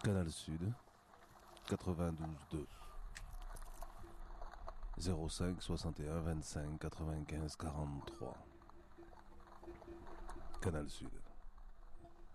Canal Sud, 92.2, 05 61 25 95 43. Canal Sud.